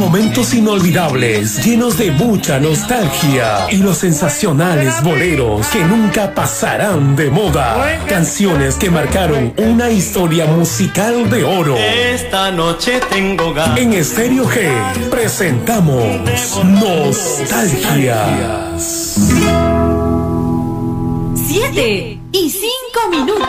Momentos inolvidables, llenos de mucha nostalgia y los sensacionales boleros que nunca pasarán de moda. Canciones que marcaron una historia musical de oro. Esta noche tengo ganas. En Estéreo G presentamos Nostalgias. 7:05.